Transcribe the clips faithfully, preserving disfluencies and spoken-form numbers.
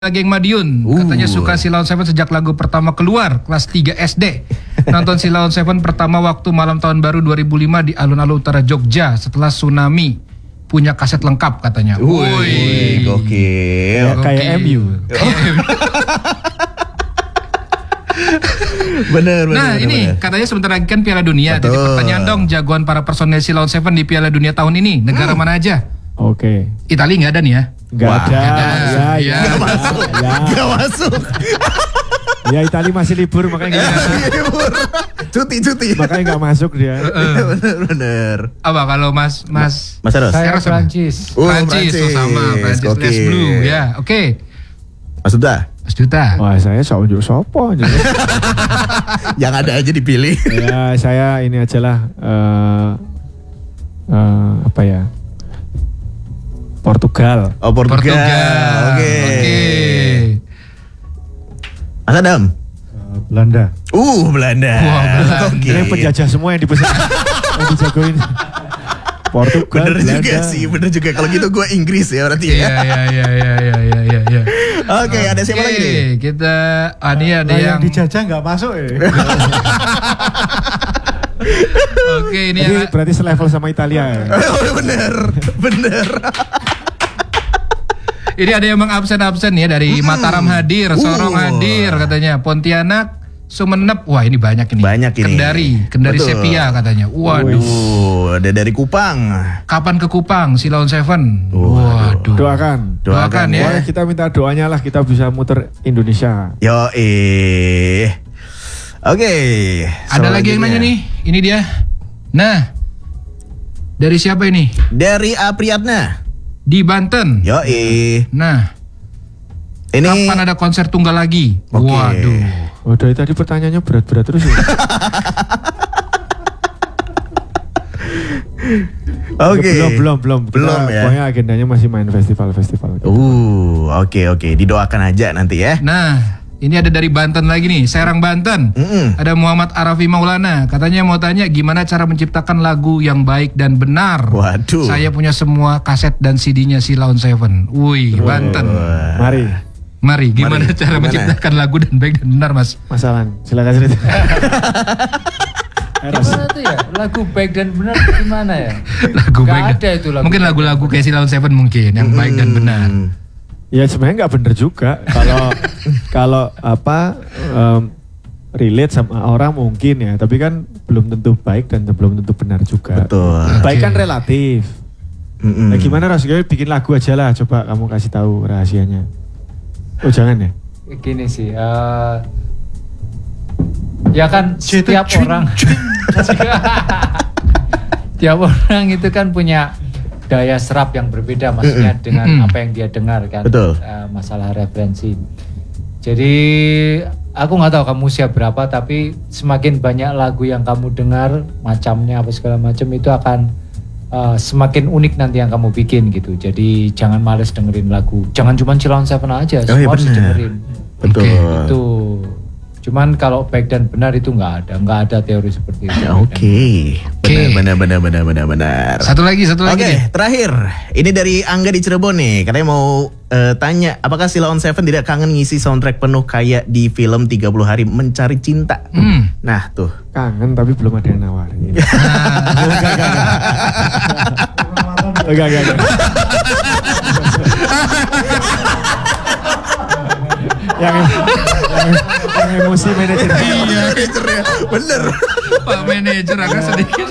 Geng Madiun uh. katanya suka Sheila on Seven sejak lagu pertama keluar kelas tiga S D. Nonton Sheila on Seven pertama waktu malam tahun baru dua ribu lima di alun-alun utara Jogja setelah tsunami. Punya kaset lengkap katanya. Wih, gokil. Ya, kayak M U. Bener, bener. Nah bener, ini bener. katanya sebentar lagi kan Piala Dunia. Betul. Jadi pertanyaan dong, jagoan para personel Sheila on Seven di Piala Dunia tahun ini negara hmm. mana aja? Oke. Italia nggak ada nih ya? Nggak Wah, ada. ada. Ya, Ya. ya, Gak ya, masuk, ya. gak masuk. Ya Italia masih libur makanya nggak Cuti, cuti. makanya nggak masuk dia. Bener, bener. Apa kalau Mas Mas Mas Eros. Saya Eros apa? Prancis. Oh, Prancis, oh sama Prancis Gokil. Les Blue ya. Oke. Mas Duta. Mas Duta. Wah saya sok unjuk sopo aja. Yang ada aja dipilih. Ya saya ini aja lah. eh eh, apa ya? Portugal. Oh, Portugal. Portugal. Oke. Oke. Mas Adam. Belanda. Uh, Belanda. Wah, Belanda. Oke. Ini yang penjajah semua yang dipesan, yang dijagoin. Portugal. Bener Belanda. juga sih, bener juga. Kalau gitu gue Inggris ya berarti Iya ya. iya iya iya iya iya iya. Ya. Oke, ada siapa lagi nih? Kita ah, ini ada Nah, yang, yang dijajah nggak masuk ya. Oke, ini Jadi yang berarti selevel sama Italia ya. Oh, bener, bener. ini ada yang mengabsen-absen ya dari Hmm. Mataram hadir, Sorong Uh. hadir katanya, Pontianak, Sumenep. Wah, ini banyak ini. Banyak ini. Kendari, Kendari Betul. Sepia katanya. Waduh. Waduh, ada dari Kupang. Kapan ke Kupang Sheila on Seven? Waduh. Waduh. Doakan. Doakan ya. Pokoknya kita minta doanya lah kita bisa muter Indonesia. Yo eh. Oke. Ada lagi yang nanya nih. Ini dia. Nah. Dari siapa ini? Dari Apriyatna. Di Banten. Yo eh. Nah. Ini. Kapan ada konser tunggal lagi? Oke. Waduh. Oh dari tadi pertanyaannya berat-berat terus ya. Oke. Belum belum belum. Kita Belum ya. Pokoknya agendanya masih main festival-festival. Uh, oke oke. Didoakan aja nanti ya. Nah, ini ada dari Banten lagi nih, Serang Banten. Mm-mm. Ada Muhammad Arafi Maulana. Katanya mau tanya gimana cara menciptakan lagu yang baik dan benar. Waduh. Saya punya semua kaset dan C D-nya Sheila on Seven. Wih, Banten. Mari. Mari, gimana Mari, cara gimana? menciptakan lagu dan baik dan benar, Mas? Masalah. Silakan cerita. Eros. Gimana tuh ya? Lagu baik dan benar gimana ya? Lagu Nggak baik. ada itu lagu Mungkin baik lagu-lagu kayak Sheila on Seven mungkin yang baik dan benar. Hmm. Ya sebenarnya nggak bener juga. Kalau kalau apa em, relate sama orang mungkin ya, tapi kan belum tentu baik dan belum tentu benar juga. Betul. Baik kan Oke. relatif. Mm-mm. Nah gimana Ras? Kayaknya bikin lagu aja lah. Coba kamu kasih tahu rahasianya. Oh jangan ya? Gini sih, eh, ya kan setiap orang, setiap orang itu kan punya daya serap yang berbeda, maksudnya dengan Mm-mm. apa yang dia dengar kan, Betul. eh, masalah referensi. Jadi aku nggak tahu kamu usia berapa, tapi semakin banyak lagu yang kamu dengar, macamnya apa segala macam itu akan Uh, semakin unik nanti yang kamu bikin gitu. Jadi jangan males dengerin lagu. Jangan cuma Sheila on Seven aja, Oh, iya semua harus benar. dengerin. Betul. Oke, Itu. Cuman kalau baik dan benar itu nggak ada, nggak ada teori seperti itu. Ya, Oke. Oke. Benar benar benar benar benar benar. Satu lagi, satu Oke, lagi deh. terakhir. Ini dari Angga di Cirebon nih. Katanya mau eh, tanya, apakah Sheila on Seven tidak kangen ngisi soundtrack penuh kayak di film tiga puluh hari Mencari Cinta? Hmm. Nah, tuh. Kangen tapi belum ada yang nawarin. Enggak, enggak, enggak. Enggak, enggak, enggak. yang, yang, yang emosi manajer. Iya, manajernya. Bener. Pak manajer agak sedikit.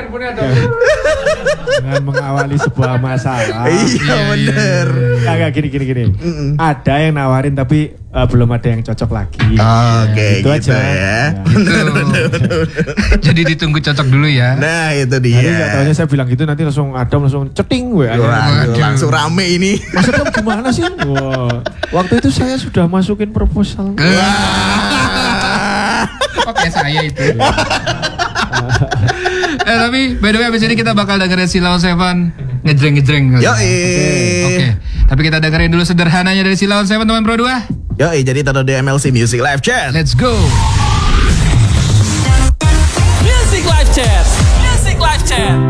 Dengan mengawali sebuah masalah. Iya, iya, bener. Enggak, enggak, gini, gini, gini. Ada yang nawarin tapi eh, belum ada yang cocok lagi. Oke, Itu gitu aja. ya. Ya. Bener, bener, bener, bener. Jadi ditunggu cocok dulu ya. Nah, itu Nanti dia. nggak tahunya saya bilang gitu nanti langsung Adam langsung ceting gue. Waduh, Waduh. langsung rame ini. Maksudnya gimana sih? Wah, waktu itu saya sudah masukin proposal. Oke, saya itu. eh tapi by the way abis ini kita bakal dengerin Sheila on Seven ngejreng-ngejreng. Yoi. Oke. Tapi kita dengerin dulu sederhananya dari Sheila on Seven teman Pro dua. Yoi, jadi taruh di M L C Music Live Chat. Let's go. Music Live Chat. Music Live Chat.